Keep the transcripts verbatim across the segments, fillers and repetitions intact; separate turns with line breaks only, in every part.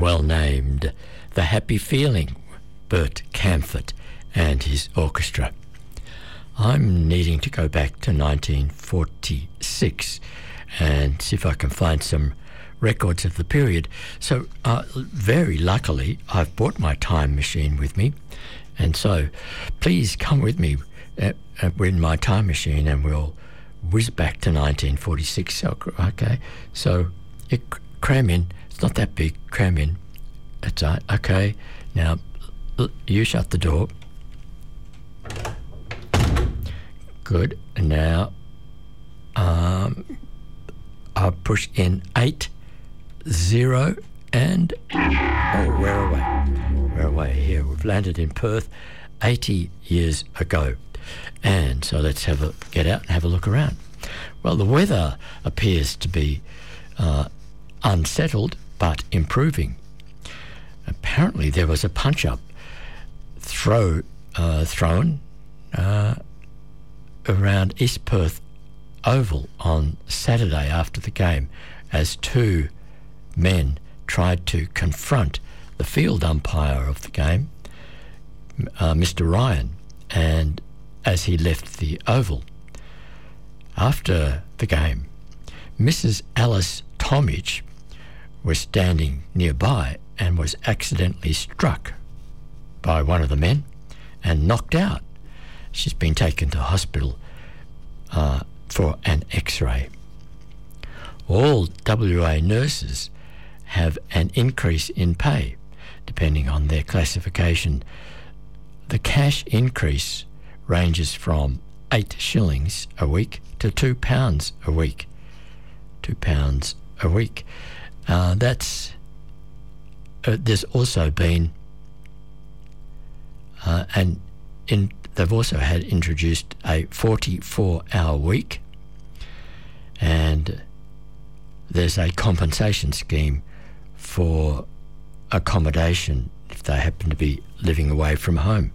well named The Happy Feeling, Bert Camford and his orchestra. I'm needing to go back to nineteen forty-six and see if I can find some records of the period. So uh, very luckily, I've brought my time machine with me, and so please come with me uh, uh, in my time machine and we'll whiz back to nineteen forty-six. So, okay, so it, cram in. It's not that big. Cram in. That's right. Okay, now you shut the door. Good. And now um, I'll push in eight, zero, and oh, we're away. We're away here. We've landed in Perth eighty years ago. And so let's have a get out and have a look around. Well, the weather appears to be uh, unsettled but improving. Apparently there was a punch-up throw uh, thrown uh, around East Perth Oval on Saturday after the game as two men tried to confront the field umpire of the game, uh, Mister Ryan, and as he left the Oval. After the game, Missus Alice Tomich was standing nearby and was accidentally struck by one of the men and knocked out. She's been taken to hospital uh, for an X-ray. All W A nurses have an increase in pay, depending on their classification. The cash increase ranges from eight shillings a week to two pounds a week. Two pounds a week. Uh, that's uh, there's also been uh, and in they've also had introduced a forty-four hour week, and there's a compensation scheme for accommodation if they happen to be living away from home.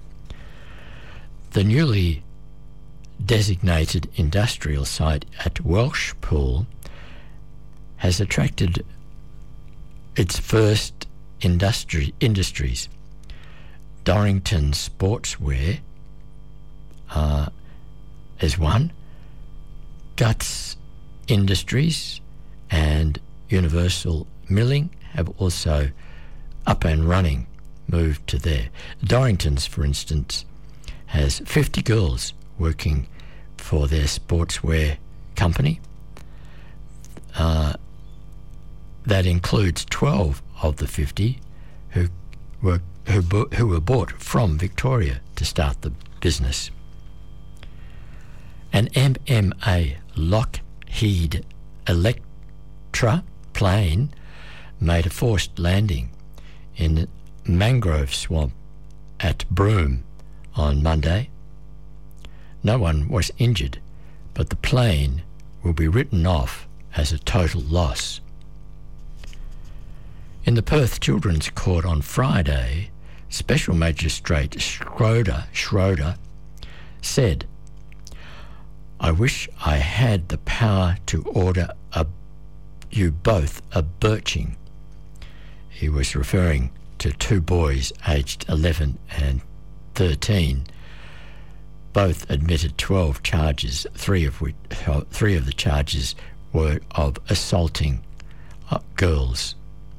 The newly designated industrial site at Welshpool has attracted its first industry industries. Dorrington Sportswear uh, is one. Guts Industries and Universal Milling have also up and running moved to there. Dorrington's, for instance, has fifty girls working for their sportswear company. Uh, that includes twelve of the fifty who were who, who were bought from Victoria to start the business. An M M A Lockheed Electra plane made a forced landing in mangrove swamp at Broome on Monday. No one was injured, but the plane will be written off as a total loss. In the Perth Children's Court on Friday, Special Magistrate Schroeder, Schroeder said, "I wish I had the power to order a, you both a birching." He was referring to two boys aged eleven and thirteen. Both admitted twelve charges, three of which, three of the charges were of assaulting uh, girls.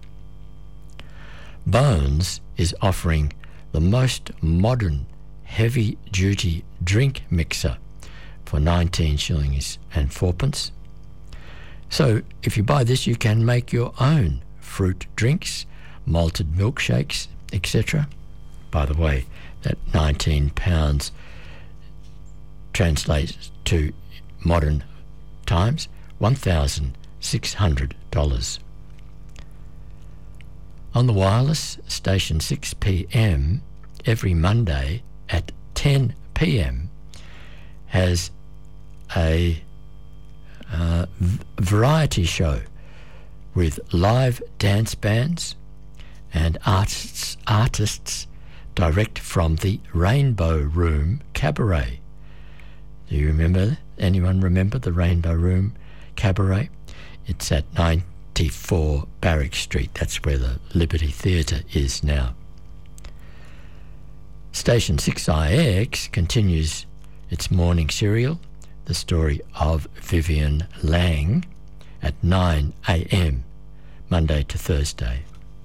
Bones is offering the most modern heavy-duty drink mixer for nineteen shillings and fourpence. So if you buy this, you can make your own fruit drinks, malted milkshakes, et cetera. By the way, that nineteen pounds translates to modern times one thousand six hundred dollars. On the wireless, station six p.m. every Monday at ten p.m. has a uh, v- variety show with live dance bands and artists, artists direct from the Rainbow Room Cabaret. Do you remember? Anyone remember the Rainbow Room Cabaret? It's at nine twenty-four Barrack Street. That's where the Liberty Theatre is now. Station six I X continues its morning serial, The Story of Vivian Lang, at nine a.m, Monday to Thursday.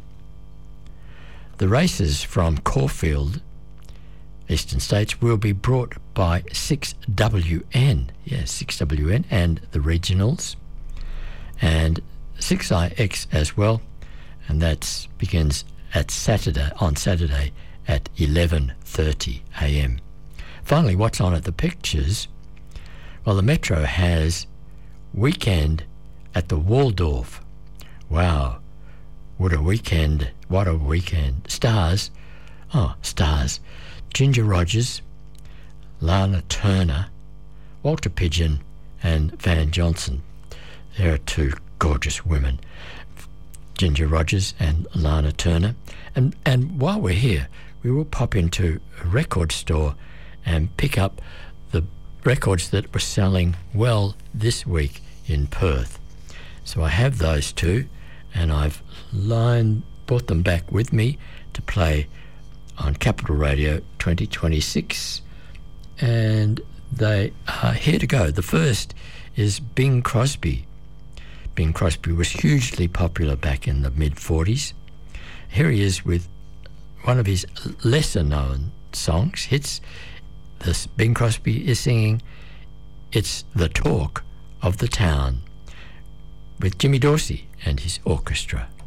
The races from Caulfield, Eastern States, will be brought by six W N, yes, six W N, and the regionals, and six I X as well, and that begins at Saturday, on Saturday at eleven thirty a.m. Finally, what's on at the pictures? Well, the Metro has Weekend at the Waldorf. Wow, what a weekend, what a weekend. Stars, oh, stars. Ginger Rogers, Lana Turner, Walter Pidgeon, and Van Johnson. There are two gorgeous women, Ginger Rogers and Lana Turner. And, and while we're here, we will pop into a record store and pick up the records that were selling well this week in Perth. So I have those two, and I've lined, brought them back with me to play on Capital Radio twenty twenty-six, and they are here to go. The first is Bing Crosby. Bing Crosby was hugely popular back in the mid forties. Here he is with one of his lesser known songs, hits. This Bing Crosby is singing It's the Talk of the Town with Jimmy Dorsey and his orchestra.